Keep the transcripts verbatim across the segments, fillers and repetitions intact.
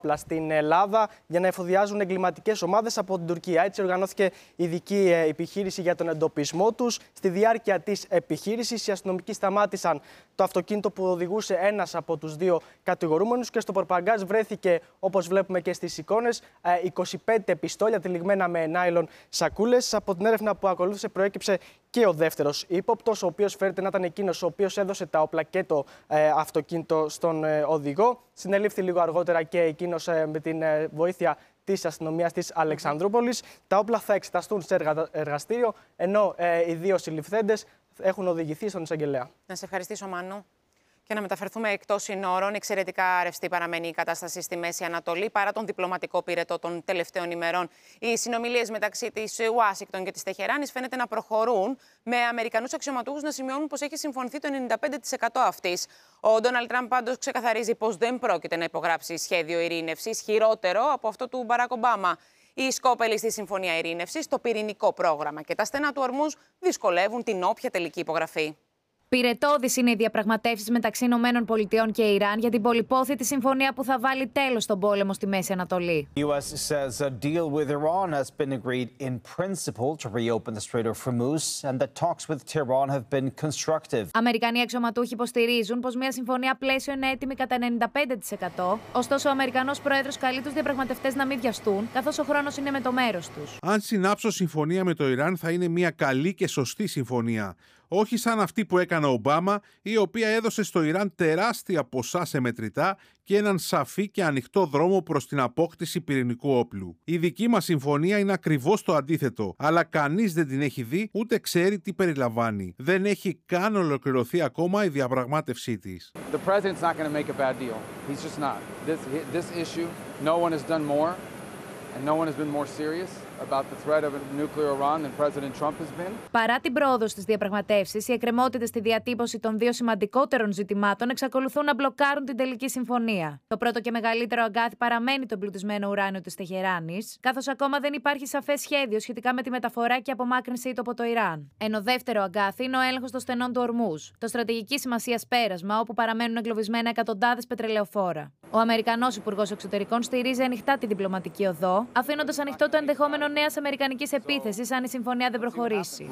στην Ελλάδα για να εφοδιάζουν εγκληματικές ομάδες από την Τουρκία. Έτσι, οργανώθηκε ειδική επιχείρηση για τον εντοπισμό τους. Στη διάρκεια της επιχείρησης, οι αστυνομικοί σταμάτησαν το αυτοκίνητο που οδηγούσε ένας από τους δύο κατηγορούμενους και στο πορπαγκάζ βρέθηκε, όπως βλέπουμε και στις εικόνες, είκοσι πέντε πιστόλια τυλιγμένα με νάιλον σακούλες. Από την έρευνα που ακολούθησε, προέκυψε και ο δεύτερος ύποπτος, ο οποίος φέρεται να ήταν εκείνος ο οποίος έδωσε τα όπλα και το ε, αυτοκίνητο στον ε, οδηγό. Συνελήφθη λίγο αργότερα και εκείνος ε, με την ε, βοήθεια της αστυνομίας της Αλεξανδρούπολης. Τα όπλα θα εξεταστούν σε εργα... εργαστήριο, ενώ ε, οι δύο συλληφθέντες έχουν οδηγηθεί στον εισαγγελέα. Να σε ευχαριστήσω, Μάνου. Και να μεταφερθούμε εκτός συνόρων. Εξαιρετικά ρευστή παραμένει η κατάσταση στη Μέση Ανατολή παρά τον διπλωματικό πυρετό των τελευταίων ημερών. Οι συνομιλίες μεταξύ της Ουάσιγκτον και της Τεχεράνης φαίνεται να προχωρούν, με Αμερικανούς αξιωματούχους να σημειώνουν πως έχει συμφωνηθεί το ενενήντα πέντε τοις εκατό αυτής. Ο Ντόναλντ Τραμπ πάντως ξεκαθαρίζει πως δεν πρόκειται να υπογράψει σχέδιο ειρήνευσης χειρότερο από αυτό του Μπαράκ Ομπάμα. Οι σκόπελοι στη Συμφωνία Ειρήνευσης, το πυρηνικό πρόγραμμα και τα στενά του Ορμούζ δυσκολεύουν την όποια τελική υπογραφή. Πυρετώδεις είναι οι διαπραγματεύσεις μεταξύ Ηνωμένων Πολιτειών και Ιράν για την πολυπόθητη συμφωνία που θα βάλει τέλος στον πόλεμο στη Μέση Ανατολή. The U S says a deal with Iran has been agreed in principle to reopen the Strait of Hormuz and that talks with Tehran have been constructive. Αμερικανοί αξιωματούχοι υποστηρίζουν πως μια συμφωνία πλαίσιο είναι έτοιμη κατά ενενήντα πέντε τοις εκατό, ωστόσο ο Αμερικανός Πρόεδρος καλεί τους διαπραγματευτές να μην βιαστούν, καθώς ο χρόνος είναι με το μέρος τους. Αν συνάψω συμφωνία με το Ιράν, θα είναι μια καλή και σωστή συμφωνία. Όχι σαν αυτή που έκανε ο Ομπάμα, η οποία έδωσε στο Ιράν τεράστια ποσά σε μετρητά και έναν σαφή και ανοιχτό δρόμο προς την απόκτηση πυρηνικού όπλου. Η δική μας συμφωνία είναι ακριβώς το αντίθετο, αλλά κανείς δεν την έχει δει ούτε ξέρει τι περιλαμβάνει. Δεν έχει καν ολοκληρωθεί ακόμα η διαπραγμάτευσή της. The president's not going to make a bad deal. He's just not. This this issue, no one has done more and no one has been more serious about the threat of nuclear Iran than President Trump has been. Παρά την πρόοδο στις διαπραγματεύσεις, οι εκκρεμότητες στη διατύπωση των δύο σημαντικότερων ζητημάτων εξακολουθούν να μπλοκάρουν την τελική συμφωνία. Το πρώτο και μεγαλύτερο αγκάθι παραμένει το εμπλουτισμένο ουράνιο της Τεχεράνης, καθώς ακόμα δεν υπάρχει σαφές σχέδιο σχετικά με τη μεταφορά και απομάκρυνσή του από το Ιράν. Ενώ δεύτερο αγκάθι είναι ο έλεγχος των στενών του Ορμούζ, το στρατηγική σημασίας πέρασμα όπου παραμένουν εγκλωβισμένα εκατοντάδες πετρελαιοφόρα. Ο Αμερικανός Υπουργός Εξωτερικών στηρίζει ανοιχτά τη διπλωματική οδό, αφήνοντας ανοιχτό το ενδεχόμενο νέας αμερικανικής επίθεσης αν η συμφωνία δεν προχωρήσει.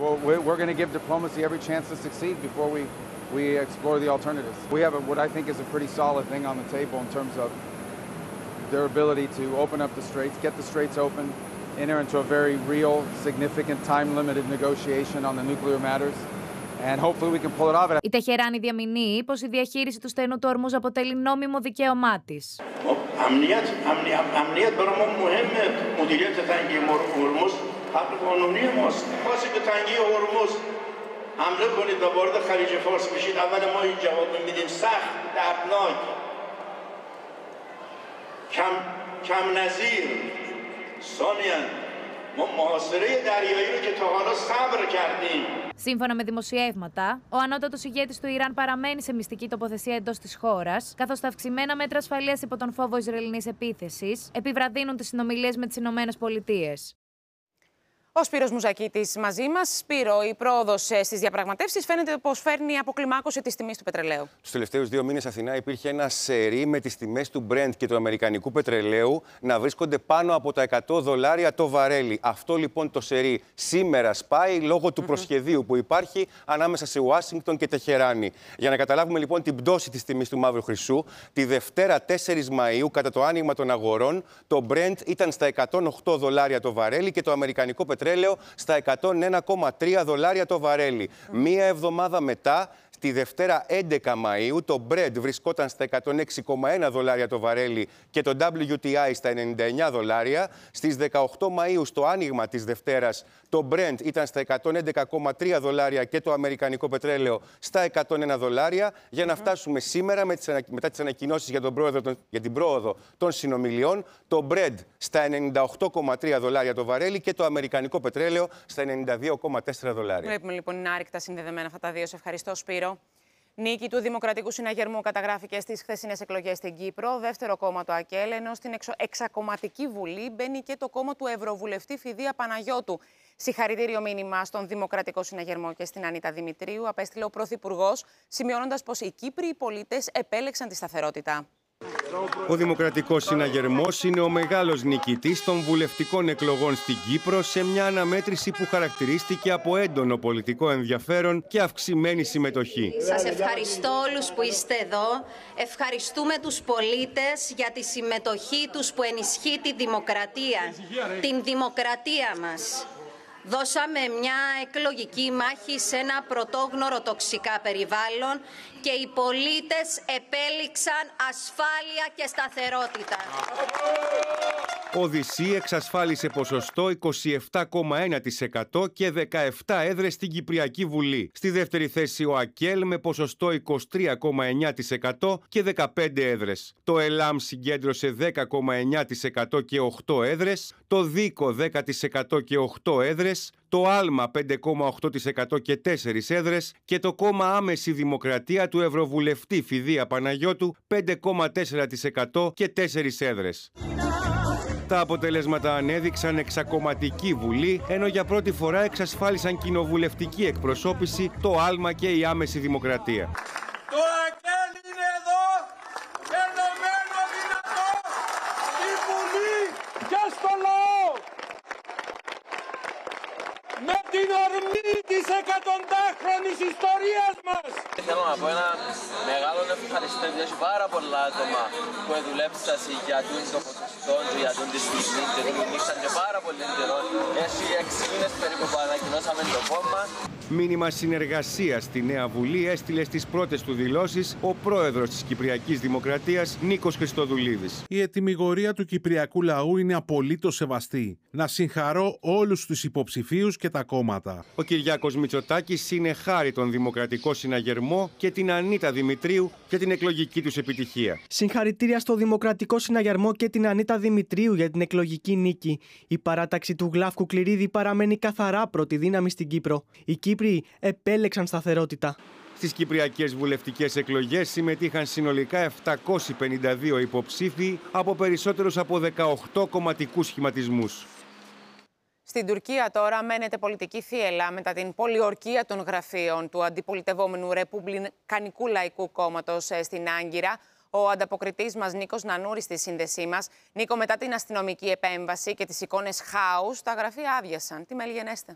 Η Τεχεράνη διαμηνύει πως η διαχείριση του στενού του Ορμούζ αποτελεί νόμιμο δικαίωμά της. Σύμφωνα με δημοσιεύματα, ο ανώτατος ηγέτης του Ιράν παραμένει σε μυστική τοποθεσία εντός της χώρας, καθώς τα αυξημένα μέτρα ασφαλείας υπό τον φόβο Ισραηλινής επίθεσης επιβραδύνουν τις συνομιλίες με τις Ηνωμένες Πολιτείες. Ο Σπύρος Μουζακίτης μαζί μας. Σπύρο, η πρόοδος στις διαπραγματεύσεις φαίνεται πως φέρνει αποκλιμάκωση της τιμής του πετρελαίου. Τους τελευταίους δύο μήνες, Αθηνά, υπήρχε ένα σερί με τις τιμές του Brent και του αμερικανικού πετρελαίου να βρίσκονται πάνω από τα εκατό δολάρια το βαρέλι. Αυτό λοιπόν το σερί σήμερα σπάει λόγω του mm-hmm. προσχεδίου που υπάρχει ανάμεσα σε Ουάσιγκτον και Τεχεράνη. Για να καταλάβουμε λοιπόν την πτώση της τιμής του μαύρου χρυσού, τη Δευτέρα τέσσερις Μαΐου, κατά το άνοιγμα των αγορών, το Brent ήταν στα εκατόν οκτώ δολάρια το βαρέλι και το αμερικανικό πετρέλαιο στα εκατόν ένα κόμμα τρία δολάρια το βαρέλι. Mm. Μία εβδομάδα μετά, τη Δευτέρα έντεκα Μαΐου, το Brent βρισκόταν στα εκατόν έξι κόμμα ένα δολάρια το βαρέλι και το ντάμπλιου τι άι στα ενενήντα εννέα δολάρια. Στις δεκαοκτώ Μαΐου, στο άνοιγμα της Δευτέρας, το Brent ήταν στα εκατόν έντεκα κόμμα τρία δολάρια και το αμερικανικό πετρέλαιο στα εκατόν ένα δολάρια, για να φτάσουμε σήμερα, με τις, μετά τις ανακοινώσεις για, τον πρόοδο, για την πρόοδο των συνομιλιών, το Brent στα ενενήντα οκτώ κόμμα τρία δολάρια το βαρέλι και το αμερικανικό πετρέλαιο στα ενενήντα δύο κόμμα τέσσερα δολάρια. Βλέπουμε λοιπόν είναι άρρηκτα συνδεδεμένα αυτά τα δύο. Σε ευχαριστώ, Σπύρο. Νίκη του Δημοκρατικού Συναγερμού καταγράφηκε στις χθεσινές εκλογές στην Κύπρο. Δεύτερο κόμμα το ΑΚΕΛ, ενώ στην εξω... εξακομματική βουλή μπαίνει και το κόμμα του Ευρωβουλευτή Φιδία Παναγιώτου. Συγχαρητήριο μήνυμα στον Δημοκρατικό Συναγερμό και στην Ανίτα Δημητρίου απέστειλε ο Πρωθυπουργός, σημειώνοντας πως οι Κύπριοι πολίτες επέλεξαν τη σταθερότητα. Ο Δημοκρατικός Συναγερμός είναι ο μεγάλος νικητής των βουλευτικών εκλογών στην Κύπρο σε μια αναμέτρηση που χαρακτηρίστηκε από έντονο πολιτικό ενδιαφέρον και αυξημένη συμμετοχή. Σας ευχαριστώ όλους που είστε εδώ. Ευχαριστούμε τους πολίτες για τη συμμετοχή τους που ενισχύει τη δημοκρατία, την δημοκρατία μας. Δώσαμε μια εκλογική μάχη σε ένα πρωτόγνωρο τοξικά περιβάλλον και οι πολίτες επέλεξαν ασφάλεια και σταθερότητα. Ο Δυσσή εξασφάλισε ποσοστό είκοσι επτά κόμμα ένα τοις εκατό και δεκαεπτά έδρες στην Κυπριακή Βουλή. Στη δεύτερη θέση ο Ακέλ με ποσοστό είκοσι τρία κόμμα εννιά τοις εκατό και δεκαπέντε έδρες. Το ΕΛΑΜ συγκέντρωσε δέκα κόμμα εννιά τοις εκατό και οκτώ έδρες. Το ΔΙΚΟ δέκα τοις εκατό και οκτώ έδρες. Το άλμα πέντε κόμμα οκτώ τοις εκατό και τέσσερις έδρες και το κόμμα Άμεση Δημοκρατία του Ευρωβουλευτή Φιδία Παναγιώτου πέντε κόμμα τέσσερα τοις εκατό και τέσσερις έδρες. Τα αποτελέσματα ανέδειξαν εξακομματική βουλή, ενώ για πρώτη φορά εξασφάλισαν κοινοβουλευτική εκπροσώπηση το άλμα και η Άμεση Δημοκρατία. Το Ακέλ είναι εδώ, ενωμένο δυνατό, στη Βουλή και στο λαό. Με την ορμή της εκατοντάχρονης ιστορίας μας. Θέλω να πω ένα μεγάλο ευχαριστώ, γιατί έχει πάρα πολλά άτομα που δουλέψαν για το ποσοστό του, για τη στιγμή και δουλέψαν και πάρα πολύ καιρό. Έχει έξι μήνες περίπου που ανακοινώσαμε το κόμμα. Μήνυμα συνεργασίας στη Νέα Βουλή έστειλε στις πρώτες του δηλώσεις ο πρόεδρος της Κυπριακής Δημοκρατίας, Νίκος Χριστοδουλίδης. Η ετυμηγορία του κυπριακού λαού είναι απολύτως σεβαστή. Να συγχαρώ όλους τους υποψηφίους και τα κόμματα. Ο Κυριάκος Μητσοτάκης συνεχάρει τον Δημοκρατικό Συναγερμό και την Ανίτα Δημητρίου για την εκλογική τους επιτυχία. Συγχαρητήρια στο Δημοκρατικό Συναγερμό και την Ανίτα Δημητρίου για την εκλογική νίκη. Η παράταξη του Γλάφκου Κληρίδη παραμένει καθαρά πρώτη δύναμη στην Κύπρο. Οι Κύπροι επέλεξαν σταθερότητα. Στις κυπριακές βουλευτικές εκλογές συμμετείχαν συνολικά επτακόσιοι πενήντα δύο υποψήφοι από περισσότερους από δεκαοκτώ κομματικούς σχηματισμούς. Στην Τουρκία τώρα μένεται πολιτική θύελλα μετά την πολιορκία των γραφείων του αντιπολιτευόμενου Ρεπουμπλικανικού Λαϊκού Κόμματος στην Άγκυρα. Ο ανταποκριτής μας Νίκος Νανούρης στη σύνδεσή μας. Νίκο, μετά την αστυνομική επέμβαση και τις εικόνες χάους, τα γραφεία άδειασαν. Τι μελγενέστε?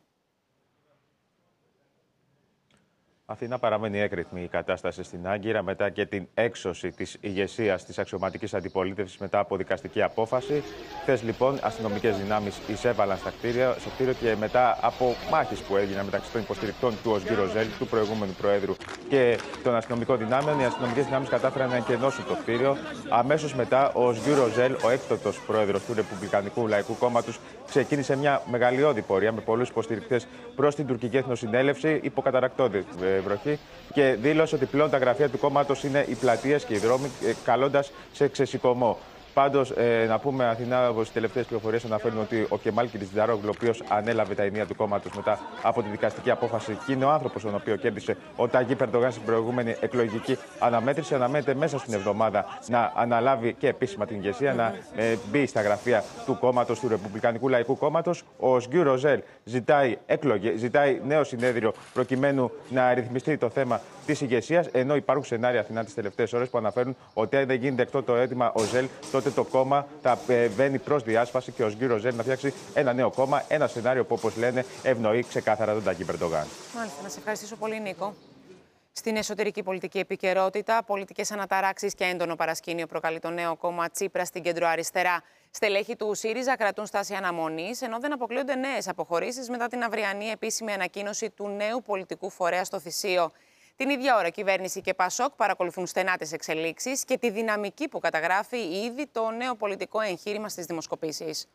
Αθήνα, παραμένει έκρηθμη η κατάσταση στην Άγκυρα μετά και την έξωση της ηγεσίας της αξιωματικής αντιπολίτευσης μετά από δικαστική απόφαση. Χθες, λοιπόν, αστυνομικές δυνάμεις εισέβαλαν στα κτίρια, στο κτίριο και μετά από μάχες που έγιναν μεταξύ των υποστηρικτών του Οσγκύρ Οζέλ, του προηγούμενου Προέδρου, και των αστυνομικών δυνάμεων, οι αστυνομικές δυνάμεις κατάφεραν να εκενώσουν το κτίριο. Αμέσως μετά, ο Οσγκύρ Οζέλ, ο έκτοτος πρόεδρος του Ρεπουμπλικανικού Λαϊκού Κόμματος, ξεκίνησε μια μεγαλειώδη πορεία με πολλούς υποστηρικτές προς την τουρκική εθνοσυνέλευση υπό καταρακτώδη βροχή και δήλωσε ότι πλέον τα γραφεία του κόμματος είναι οι πλατείες και οι δρόμοι, καλώντας σε ξεσηκωμό. Πάντως, ε, να πούμε, Αθηνά, όπως οι τελευταίες πληροφορίες αναφέρουν ότι ο Κεμάλ Κιλιτζαρόγλου, ο οποίος ανέλαβε τα ενία του κόμματος μετά από τη δικαστική απόφαση και είναι ο άνθρωπος τον οποίο κέρδισε ο Ταγί Ερντογάν στην προηγούμενη εκλογική αναμέτρηση, αναμένεται μέσα στην εβδομάδα να αναλάβει και επίσημα την ηγεσία, να ε, μπει στα γραφεία του κόμματος, του Ρεπουμπλικανικού Λαϊκού Κόμματος. Ο Οσγκύρ Οζέλ ζητάει, έκλογε, ζητάει νέο συνέδριο προκειμένου να ρυθμιστεί το θέμα της ηγεσίας, ενώ υπάρχουν σενάρια, Αθηνά, τις τελευταίες ώρες που αναφέρουν ότι αν δεν γίνει δεκτό το αίτημα Οζέλ, τότε το κόμμα θα βαίνει προς διάσπαση και ο Οσγκύρ Οζέλ να φτιάξει ένα νέο κόμμα, ένα σενάριο που, όπως λένε, ευνοεί ξεκάθαρα τον Ταγί Ερντογάν. Μάλιστα, να σε ευχαριστήσω πολύ, Νίκο. Στην εσωτερική πολιτική επικαιρότητα, πολιτικές αναταράξεις και έντονο παρασκήνιο προκαλεί το νέο κόμμα Τσίπρα στην κεντροαριστερά. Στελέχη του ΣΥΡΙΖΑ κρατούν στάση αναμονής, ενώ δεν αποκλείονται νέες αποχωρήσεις μετά την αυριανή επίσημη ανακοίνωση του νέου πολιτικού φορέα στο Θησίο. Την ίδια ώρα, κυβέρνηση και Πασόκ παρακολουθούν στενά τις εξελίξεις και τη δυναμική που καταγράφει ήδη το νέο πολιτικό εγχείρημα στις δημοσκοπήσεις.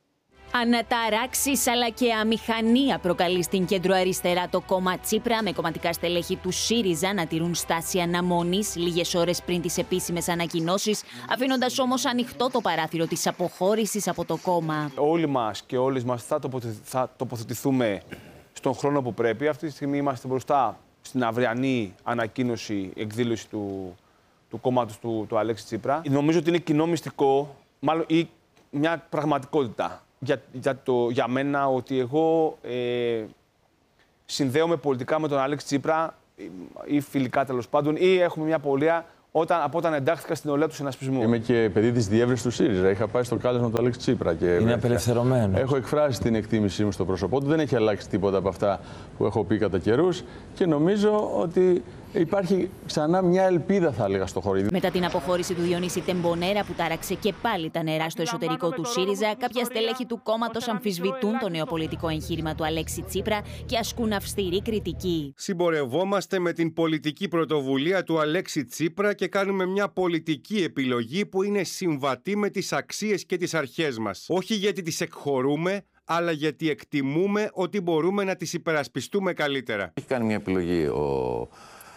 Αναταράξεις αλλά και αμηχανία προκαλεί στην κεντροαριστερά το κόμμα Τσίπρα, με κομματικά στελέχη του ΣΥΡΙΖΑ να τηρούν στάση αναμονής λίγες ώρες πριν τις επίσημες ανακοινώσεις, αφήνοντας όμως ανοιχτό το παράθυρο της αποχώρησης από το κόμμα. Όλοι μας και όλες μας θα, τοποθε... θα τοποθετηθούμε στον χρόνο που πρέπει. Αυτή τη στιγμή είμαστε μπροστά στην αυριανή ανακοίνωση, εκδήλωση του, του κόμματος του, του Αλέξη Τσίπρα. Νομίζω ότι είναι κοινό μυστικό, μάλλον ή μια πραγματικότητα για, για, το, για μένα, ότι εγώ ε, συνδέομαι πολιτικά με τον Αλέξη Τσίπρα ή φιλικά τέλος πάντων, ή έχουμε μια πορεία όταν, από όταν εντάχθηκα στην ολέα του συνασπισμού. Είμαι και παιδί της διεύρυνσης του ΣΥΡΙΖΑ. Είχα πάει στο κάλεσμα του Αλέξη Τσίπρα. Και είναι απελευθερωμένο. Έχω εκφράσει την εκτίμησή μου στο πρόσωπό του. Δεν έχει αλλάξει τίποτα από αυτά που έχω πει κατά καιρούς. Και νομίζω ότι υπάρχει ξανά μια ελπίδα, θα έλεγα, στο χώρο. Μετά την αποχώρηση του Διονύση Τεμπονέρα, που τάραξε και πάλι τα νερά στο εσωτερικό του ΣΥΡΙΖΑ, κάποια στελέχη του κόμματος αμφισβητούν το νέο πολιτικό εγχείρημα του Αλέξη Τσίπρα και ασκούν αυστηρή κριτική. Συμπορευόμαστε με την πολιτική πρωτοβουλία του Αλέξη Τσίπρα και κάνουμε μια πολιτική επιλογή που είναι συμβατή με τις αξίες και τις αρχές μας. Όχι γιατί τις εκχωρούμε, αλλά γιατί εκτιμούμε ότι μπορούμε να τις υπερασπιστούμε καλύτερα. Έχει κάνει μια επιλογή ο,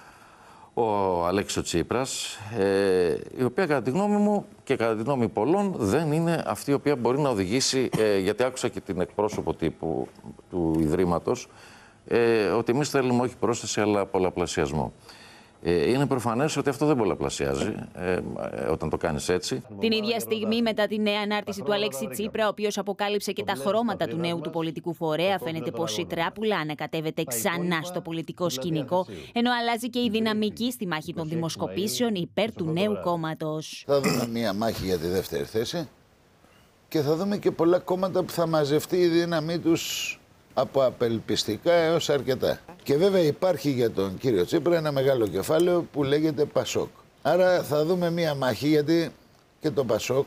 ο Αλέξης Τσίπρας, ε, η οποία κατά τη γνώμη μου και κατά τη γνώμη πολλών δεν είναι αυτή η οποία μπορεί να οδηγήσει, ε, γιατί άκουσα και την εκπρόσωπο τύπου του Ιδρύματος, ε, ότι εμείς θέλουμε όχι πρόσθεση αλλά πολλαπλασιασμό. Είναι προφανές ότι αυτό δεν πολλαπλασιάζει ε, όταν το κάνεις έτσι. Την ίδια στιγμή, μετά τη νέα ανάρτηση του Αλέξη Τσίπρα, ο οποίος αποκάλυψε και τα χρώματα του νέου του πολιτικού φορέα, φαίνεται πως η τράπουλα ανακατεύεται ξανά στο πολιτικό σκηνικό, ενώ αλλάζει και η δυναμική στη μάχη των δημοσκοπήσεων υπέρ του νέου κόμματος. Θα δούμε μία μάχη για τη δεύτερη θέση και θα δούμε και πολλά κόμματα που θα μαζευτεί η δύναμή τους από απελπιστικά έως αρκετά. Και βέβαια υπάρχει για τον κύριο Τσίπρα ένα μεγάλο κεφάλαιο που λέγεται Πασόκ. Άρα θα δούμε μία μάχη, γιατί και το Πασόκ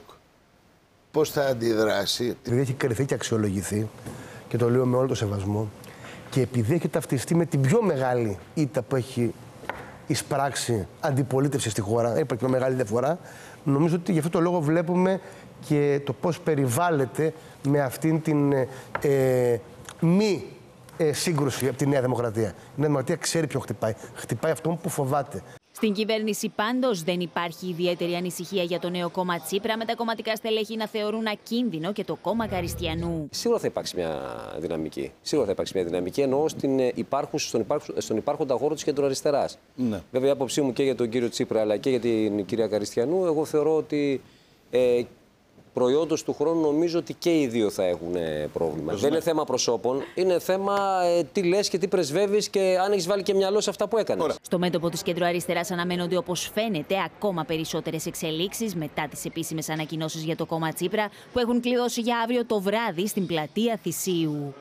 πώς θα αντιδράσει. Επειδή έχει κρυθεί και αξιολογηθεί, και το λέω με όλο το σεβασμό, και επειδή έχει ταυτιστεί με την πιο μεγάλη ήττα που έχει εισπράξει αντιπολίτευση στη χώρα, υπάρχει πιο μεγάλη διαφορά, νομίζω ότι γι' αυτό το λόγο βλέπουμε και το πώς περιβάλλεται με αυτήν την ε, μη ε, σύγκρουση από τη Νέα Δημοκρατία. Η Νέα Δημοκρατία ξέρει ποιο χτυπάει. Χτυπάει αυτόν που φοβάται. Στην κυβέρνηση πάντως δεν υπάρχει ιδιαίτερη ανησυχία για το νέο κόμμα Τσίπρα, με τα κομματικά στελέχη να θεωρούν ακίνδυνο και το κόμμα Καριστιανού. Σίγουρα θα υπάρξει μια δυναμική. Σίγουρα θα υπάρξει μια δυναμική, εννοώ στην υπάρχουσα, στον, υπάρχουσα, στον υπάρχοντα χώρο της κεντροαριστεράς. Ναι. Βέβαια, η άποψή μου και για τον κύριο Τσίπρα αλλά και για την κυρία Καριστιανού, εγώ θεωρώ ότι ε, προϊόντος του χρόνου νομίζω ότι και οι δύο θα έχουν πρόβλημα. Προσμέ. Δεν είναι θέμα προσώπων, είναι θέμα ε, τι λες και τι πρεσβεύεις και αν έχεις βάλει και μυαλό σε αυτά που έκανες. Ωραία. Στο μέτωπο της κεντροαριστεράς αναμένονται, όπως φαίνεται, ακόμα περισσότερες εξελίξεις μετά τις επίσημες ανακοινώσεις για το κόμμα Τσίπρα που έχουν κλειδώσει για αύριο το βράδυ στην πλατεία Θησίου.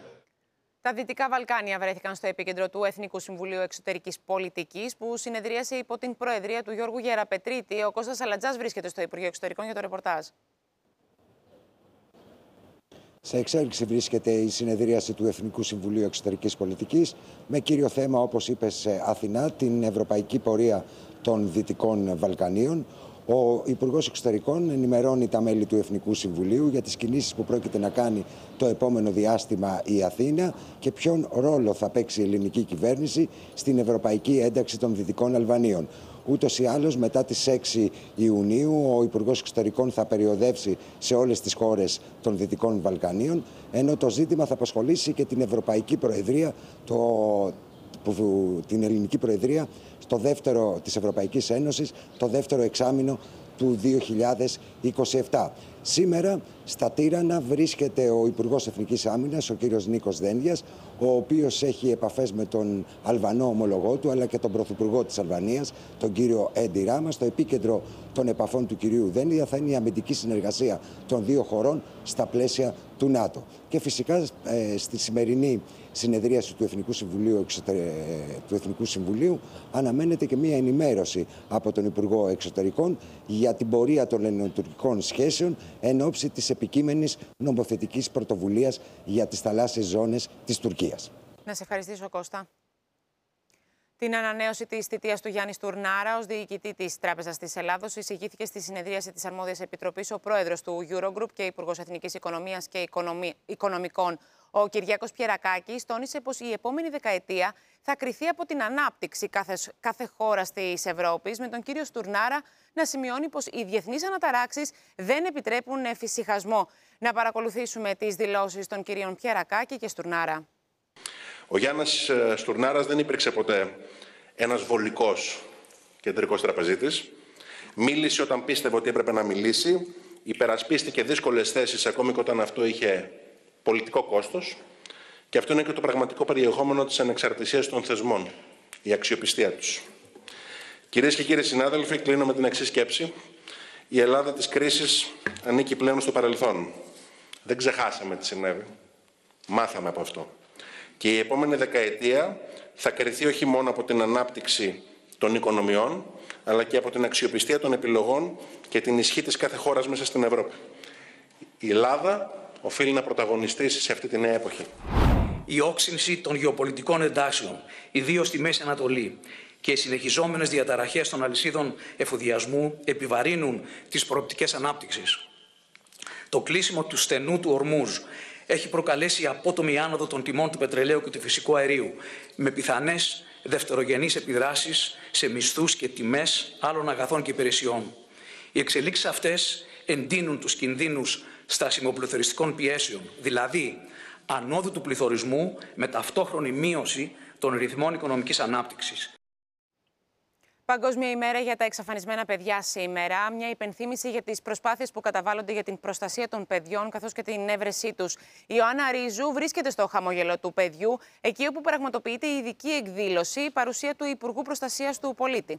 Τα Δυτικά Βαλκάνια βρέθηκαν στο επίκεντρο του Εθνικού Συμβουλίου Εξωτερικής Πολιτικής, που συνεδρίασε υπό την προεδρία του Γιώργου Γεραπετρίτη. Ο Κώστας Αλατζάς βρίσκεται στο Υπουργείο Εξωτερικών για το ρεπορτάζ. Σε εξέλιξη βρίσκεται η συνεδρίαση του Εθνικού Συμβουλίου Εξωτερικής Πολιτικής με κύριο θέμα, όπως είπες, Αθηνά, την ευρωπαϊκή πορεία των Δυτικών Βαλκανίων. Ο Υπουργός Εξωτερικών ενημερώνει τα μέλη του Εθνικού Συμβουλίου για τις κινήσεις που πρόκειται να κάνει το επόμενο διάστημα η Αθήνα και ποιον ρόλο θα παίξει η ελληνική κυβέρνηση στην ευρωπαϊκή ένταξη των Δυτικών Αλβανίων. Ούτως ή άλλως, μετά τις έξι Ιουνίου, ο Υπουργός Εξωτερικών θα περιοδεύσει σε όλες τις χώρες των Δυτικών Βαλκανίων, ενώ το ζήτημα θα απασχολήσει και την Ευρωπαϊκή Προεδρία, το, την Ελληνική Προεδρία, στο δεύτερο της Ευρωπαϊκής Ένωσης, το δεύτερο εξάμηνο του δύο χιλιάδες είκοσι επτά. Σήμερα στα Τύρανα βρίσκεται ο Υπουργός Εθνικής Άμυνας, ο κύριος Νίκος Δένδιας, ο οποίος έχει επαφές με τον Αλβανό ομολογό του, αλλά και τον Πρωθυπουργό της Αλβανίας, τον κύριο Έντι Ράμα. Στο επίκεντρο των επαφών του κυρίου Δένδια θα είναι η αμυντική συνεργασία των δύο χωρών στα πλαίσια του ΝΑΤΟ. Και φυσικά ε, στη σημερινή συνεδρίαση του Εθνικού Συμβουλίου, εξωτερ... του Εθνικού Συμβουλίου αναμένεται και μία ενημέρωση από τον Υπουργό Εξωτερικών για την πορεία των ελληνοτουρκικών σχέσεων εν ώψη της επικείμενης νομοθετικής πρωτοβουλίας για τις θαλάσσιες ζώνες της Τουρκίας. Να σε ευχαριστήσω, Κώστα. Την ανανέωση της θητείας του Γιάννη Στουρνάρα ως διοικητή της Τράπεζας της Ελλάδος εισηγήθηκε στη συνεδρίαση της Αρμόδιας Επιτροπής ο πρόεδρος του Eurogroup και υπουργός Εθνικής Οικονομίας και Οικονομι... Οικονομικών, ο Κυριάκος Πιερακάκης, τόνισε πως η επόμενη δεκαετία θα κριθεί από την ανάπτυξη κάθε, κάθε χώρας της Ευρώπης, με τον κύριο Στουρνάρα να σημειώνει πως οι διεθνείς αναταράξεις δεν επιτρέπουν εφησυχασμό. Να παρακολουθήσουμε τις δηλώσεις των κυρίων Πιερακάκη και Στουρνάρα. Ο Γιάννης Στουρνάρας δεν υπήρξε ποτέ ένας βολικός κεντρικός τραπεζίτης. Μίλησε όταν πίστευε ότι έπρεπε να μιλήσει. Υπερασπίστηκε δύσκολες θέσεις ακόμη και όταν αυτό είχε πολιτικό κόστος. Και αυτό είναι και το πραγματικό περιεχόμενο της ανεξαρτησίας των θεσμών, η αξιοπιστία τους. Κυρίες και κύριοι συνάδελφοι, κλείνω με την εξής σκέψη. Η Ελλάδα της κρίσης ανήκει πλέον στο παρελθόν. Δεν ξεχάσαμε τι συνέβη. Μάθαμε από αυτό. Και η επόμενη δεκαετία θα κριθεί όχι μόνο από την ανάπτυξη των οικονομιών, αλλά και από την αξιοπιστία των επιλογών και την ισχύ της κάθε χώρας μέσα στην Ευρώπη. Η Ελλάδα οφείλει να πρωταγωνιστήσει σε αυτή τη νέα εποχή. Η όξυνση των γεωπολιτικών εντάσεων, ιδίως στη Μέση Ανατολή, και οι συνεχιζόμενες διαταραχές των αλυσίδων εφοδιασμού επιβαρύνουν τις προοπτικές ανάπτυξης. Το κλείσιμο του στενού του Ορμούζ έχει προκαλέσει απότομη άνοδο των τιμών του πετρελαίου και του φυσικού αερίου, με πιθανές δευτερογενείς επιδράσεις σε μισθούς και τιμές άλλων αγαθών και υπηρεσιών. Οι εξελίξεις αυτές εντείνουν τους κινδύνους στασιμοπληθωριστικών πιέσεων, δηλαδή ανόδου του πληθωρισμού με ταυτόχρονη μείωση των ρυθμών οικονομικής ανάπτυξης. Παγκόσμια ημέρα για τα εξαφανισμένα παιδιά σήμερα. Μια υπενθύμηση για τις προσπάθειες που καταβάλλονται για την προστασία των παιδιών καθώς και την έβρεσή τους. Η Ιωάννα Ρίζου βρίσκεται στο χαμόγελο του παιδιού, εκεί όπου πραγματοποιείται η ειδική εκδήλωση, παρουσία του Υπουργού Προστασίας του Πολίτη.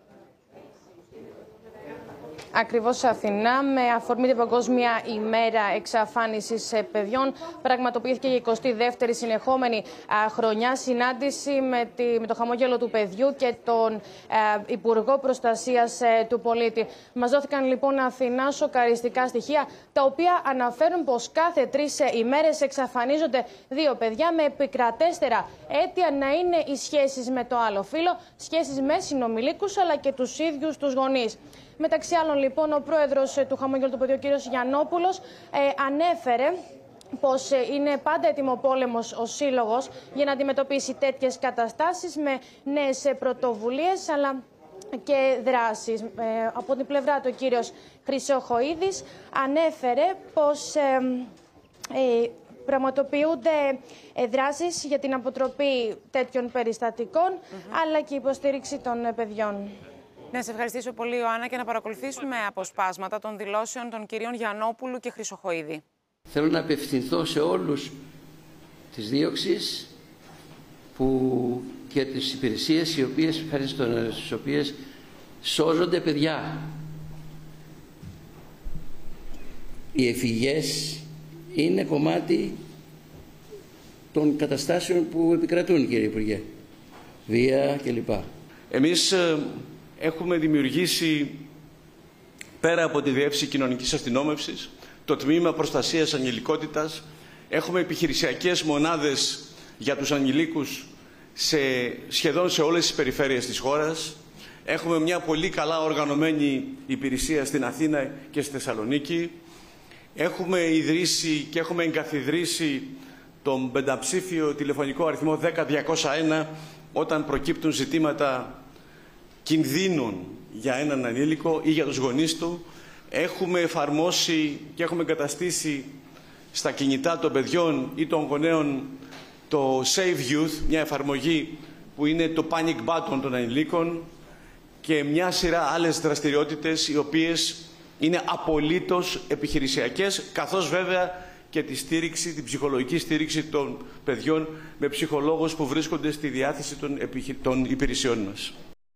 Ακριβώς σε Αθηνά, με αφορμή την Παγκόσμια ημέρα εξαφάνισης παιδιών, πραγματοποιήθηκε η εικοστή δεύτερη συνεχόμενη α, χρονιά συνάντηση με, τη, με το χαμόγελο του παιδιού και τον α, Υπουργό Προστασίας ε, του Πολίτη. Μας δόθηκαν λοιπόν Αθηνά σοκαριστικά στοιχεία, τα οποία αναφέρουν πως κάθε τρεις ημέρες εξαφανίζονται δύο παιδιά, με επικρατέστερα αίτια να είναι οι σχέσεις με το άλλο φύλο, σχέσεις με συνομιλίκους αλλά και τους ίδιους τους γονείς. Μεταξύ άλλων, λοιπόν, ο πρόεδρος του χαμόγελου του παιδιού, ο κύριος Γιαννόπουλος, ε, ανέφερε πως ε, είναι πάντα έτοιμο-πόλεμος ο Σύλλογος για να αντιμετωπίσει τέτοιες καταστάσεις με νέες πρωτοβουλίες αλλά και δράσεις. Ε, από την πλευρά του, ο κύριος Χρυσοχοΐδης ανέφερε πως ε, ε, πραγματοποιούνται ε, δράσεις για την αποτροπή τέτοιων περιστατικών, mm-hmm. αλλά και υποστήριξη των ε, παιδιών. Να σε ευχαριστήσω πολύ, Ιωάννα, και να παρακολουθήσουμε αποσπάσματα των δηλώσεων των κυρίων Γιαννόπουλου και Χρυσοχοΐδη. Θέλω να απευθυνθώ σε όλους τις δίωξεις που και τις υπηρεσίες οι οποίες, στις οποίες σώζονται παιδιά. Οι εφηγές είναι κομμάτι των καταστάσεων που επικρατούν, κύριε Υπουργέ. Βία κλπ. Εμείς έχουμε δημιουργήσει, πέρα από τη Διεύθυνση Κοινωνικής Αστυνόμευσης, το Τμήμα Προστασίας Ανηλικότητας. Έχουμε επιχειρησιακές μονάδες για τους ανηλίκους σε, σχεδόν σε όλες τις περιφέρειες της χώρας. Έχουμε μια πολύ καλά οργανωμένη υπηρεσία στην Αθήνα και στη Θεσσαλονίκη. Έχουμε ιδρύσει και έχουμε εγκαθιδρύσει τον πενταψήφιο τηλεφωνικό αριθμό δέκα διακόσια ένα όταν προκύπτουν ζητήματα κινδύνων για έναν ανήλικο ή για τους γονείς του. Έχουμε εφαρμόσει και έχουμε εγκαταστήσει στα κινητά των παιδιών ή των γονέων το Save Youth, μια εφαρμογή που είναι το panic button των ανηλίκων, και μια σειρά άλλες δραστηριότητες οι οποίες είναι απολύτως επιχειρησιακές, καθώς βέβαια και τη στήριξη, την ψυχολογική στήριξη των παιδιών με ψυχολόγους που βρίσκονται στη διάθεση των, επιχει... των υπηρεσιών μας.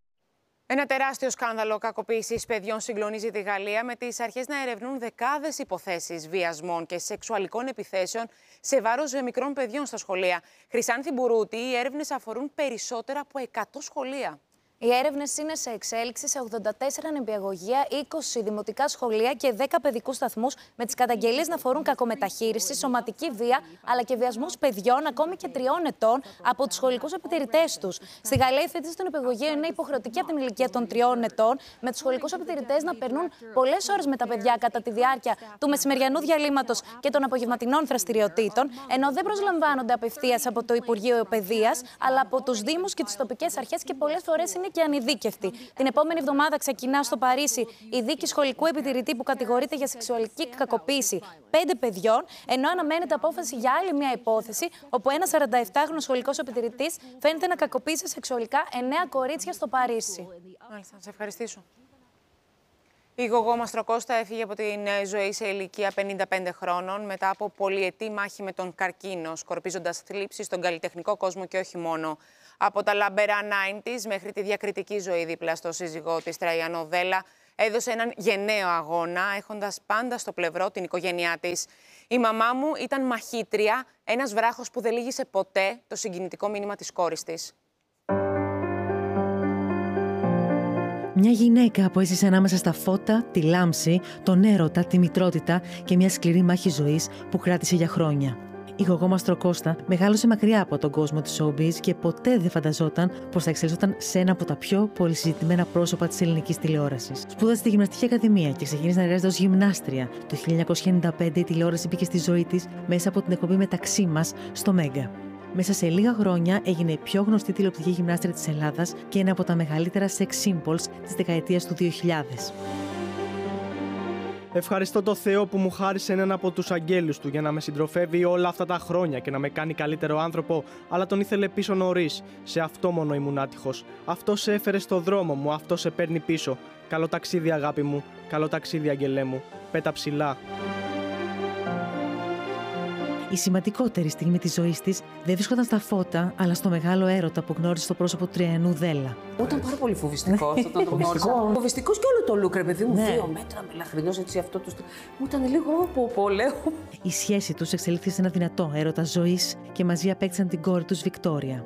Ένα τεράστιο σκάνδαλο κακοποίησης παιδιών συγκλονίζει τη Γαλλία, με τις αρχές να ερευνούν δεκάδες υποθέσεις βιασμών και σεξουαλικών επιθέσεων σε βάρος μικρών παιδιών στα σχολεία. Χρυσάνθη Μπουρούτη, οι έρευνες αφορούν περισσότερα από εκατό σχολεία. Οι έρευνες είναι σε εξέλιξη σε ογδόντα τέσσερα νηπιαγωγεία, είκοσι δημοτικά σχολεία και δέκα παιδικούς σταθμούς, με τις καταγγελίες να αφορούν κακομεταχείριση, σωματική βία, αλλά και βιασμούς παιδιών ακόμη και τριών ετών από τους σχολικούς επιτηρητές τους. Στη Γαλλία, η φοιτητή των νηπιαγωγείων είναι υποχρεωτική από την ηλικία των τριών ετών, με τους σχολικούς επιτηρητές να περνούν πολλές ώρες με τα παιδιά κατά τη διάρκεια του μεσημεριανού διαλύματος και των απογευματινών δραστηριοτήτων, ενώ δεν προσλαμβάνονται απευθείας από το Υπουργείο Παιδείας, αλλά από τους Δήμους και τις τοπικές αρχές, και πολλές φορές είναι και ανειδίκευτοι. Την επόμενη εβδομάδα ξεκινά στο Παρίσι η δίκη σχολικού επιτηρητή που κατηγορείται για σεξουαλική κακοποίηση πέντε παιδιών, ενώ αναμένεται απόφαση για άλλη μια υπόθεση, όπου ένας σαρανταεπτάχρονος σχολικός επιτηρητής φαίνεται να κακοποίησε σεξουαλικά εννέα κορίτσια στο Παρίσι. Μάλιστα, να σε ευχαριστήσω. Η γογό Μαστροκώστα έφυγε από την ζωή σε ηλικία πενήντα πέντε χρόνων μετά από πολυετή μάχη με τον καρκίνο, σκορπίζοντας θλίψεις στον καλλιτεχνικό κόσμο και όχι μόνο. Από τα λαμπερά ενενήντα μέχρι τη διακριτική ζωή δίπλα στο σύζυγό της Τραϊανό Βέλλα, έδωσε έναν γενναίο αγώνα, έχοντας πάντα στο πλευρό την οικογένειά της. Η μαμά μου ήταν μαχήτρια, ένας βράχος που δεν λύγησε ποτέ το συγκινητικό μήνυμα της κόρης της. Μια γυναίκα που έζησε ανάμεσα στα φώτα, τη λάμψη, τον έρωτα, τη μητρότητα και μια σκληρή μάχη ζωής που κράτησε για χρόνια. Η γογό Μαστροκώστα μεγάλωσε μακριά από τον κόσμο της showbiz και ποτέ δεν φανταζόταν πως θα εξελισσόταν σε ένα από τα πιο πολυσυζητημένα πρόσωπα της ελληνικής τηλεόρασης. Σπούδασε στη Γυμναστική Ακαδημία και ξεκίνησε να εργάζεται ως γυμνάστρια. Το χίλια εννιακόσια ενενήντα πέντε η τηλεόραση μπήκε στη ζωή της μέσα από την εκπομπή Μεταξύ μας στο Μέγκα. Μέσα σε λίγα χρόνια έγινε η πιο γνωστή τηλεοπτική γυμνάστρια της Ελλάδας και ένα από τα μεγαλύτερα sex symbols της δεκαετίας του δύο χιλιάδες. Ευχαριστώ το Θεό που μου χάρισε έναν από τους αγγέλους του για να με συντροφεύει όλα αυτά τα χρόνια και να με κάνει καλύτερο άνθρωπο, αλλά τον ήθελε πίσω νωρίς. Σε αυτό μόνο ήμουν άτυχος. Αυτό σε έφερε στο δρόμο μου, αυτό σε παίρνει πίσω. Καλό ταξίδι, αγάπη μου. Καλό ταξίδι, αγγελέ μου. Πέτα ψηλά. Η σημαντικότερη στιγμή της ζωής της δεν βρίσκονταν στα φώτα, αλλά στο μεγάλο έρωτα που γνώρισε στο πρόσωπο του Τραϊανού Βέλλα. Ήταν πάρα πολύ φοβιστικός όταν το γνώρισα. Φοβιστικός και όλο το look, ρε παιδί μου. Ναι. Δύο μέτρα, μελαχρινός, έτσι αυτό του. Μου ήταν λίγο από πόλεο. Η σχέση τους εξελίχθηκε σε ένα δυνατό έρωτα ζωής και μαζί απέκτησαν την κόρη τους Βικτόρια.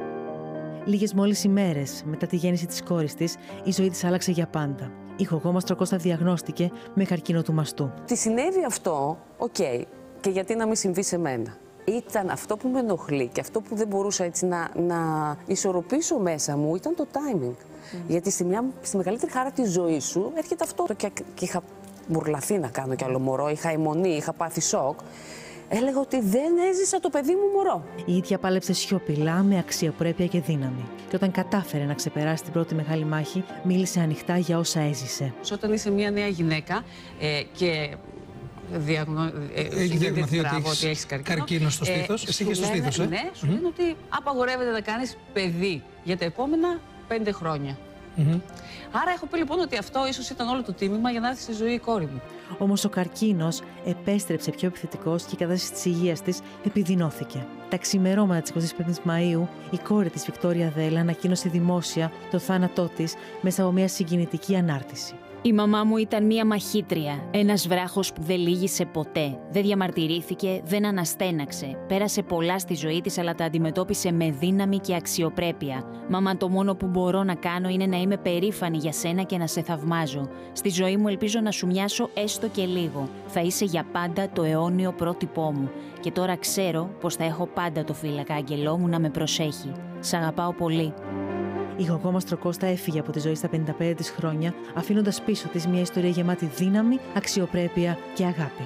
Λίγες μόλις ημέρες μετά τη γέννηση της κόρης της, η ζωή της άλλαξε για πάντα. Η γογό Μαστροκώστα διαγνώστηκε με καρκίνο του μαστού. Τη συνέβη αυτό, οκ. Okay. Και γιατί να μην συμβεί σε μένα. Ήταν αυτό που με ενοχλεί και αυτό που δεν μπορούσα έτσι να, να ισορροπήσω μέσα μου ήταν το timing. Mm. Γιατί στη, μια, στη μεγαλύτερη χαρά της ζωής σου έρχεται αυτό. Και, και είχα μπουρλαθεί να κάνω κι άλλο μωρό, είχα αιμονή, είχα πάθει σοκ. Έλεγα ότι δεν έζησα το παιδί μου μωρό. Η ίδια πάλεψε σιωπηλά με αξιοπρέπεια και δύναμη. Και όταν κατάφερε να ξεπεράσει την πρώτη μεγάλη μάχη, μίλησε ανοιχτά για όσα έζησε. Όταν είσαι μια νέα γυναίκα ε, και. Διαγνω... Έχει διαγνωθεί ότι έχεις, έχεις καρκίνο. καρκίνο στο στήθος. Ε, Εσύ είχες στο στήθος, ε? Ναι, σου λένε mm-hmm. ότι απαγορεύεται να κάνεις παιδί για τα επόμενα πέντε χρόνια. Mm-hmm. Άρα έχω πει λοιπόν ότι αυτό ίσως ήταν όλο το τίμημα για να έρθει στη ζωή η κόρη μου. Όμως ο καρκίνος επέστρεψε πιο επιθετικός και η κατάσταση της υγείας της επιδεινώθηκε. Τα ξημερώματα της εικοστής πέμπτης Μαΐου, η κόρη της Βικτόρια Βέλλα ανακοίνωσε δημόσια το θάνατό της μέσα από μια συγκινητική ανάρτηση. Η μαμά μου ήταν μία μαχήτρια, ένας βράχος που δεν λύγησε ποτέ. Δεν διαμαρτυρήθηκε, δεν αναστέναξε. Πέρασε πολλά στη ζωή της, αλλά τα αντιμετώπισε με δύναμη και αξιοπρέπεια. Μαμά, το μόνο που μπορώ να κάνω είναι να είμαι περήφανη για σένα και να σε θαυμάζω. Στη ζωή μου ελπίζω να σου μοιάσω έστω και λίγο. Θα είσαι για πάντα το αιώνιο πρότυπό μου. Και τώρα ξέρω πως θα έχω πάντα το φύλακα αγγελό μου να με προσέχει. Σ' αγαπάω πολύ. Η γογό Μαστροκώστα έφυγε από τη ζωή στα πενήντα πέντε της χρόνια, αφήνοντας πίσω της μια ιστορία γεμάτη δύναμη, αξιοπρέπεια και αγάπη.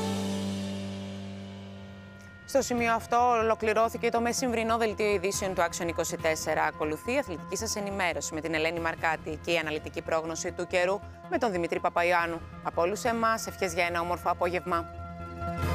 Στο σημείο αυτό ολοκληρώθηκε το μεσημβρινό δελτίο ειδήσεων του Action είκοσι τέσσερα. Ακολουθεί η αθλητική σας ενημέρωση με την Ελένη Μαρκάτη και η αναλυτική πρόγνωση του καιρού με τον Δημήτρη Παπαϊωάννου. Από όλους εμάς, ευχές για ένα όμορφο απόγευμα.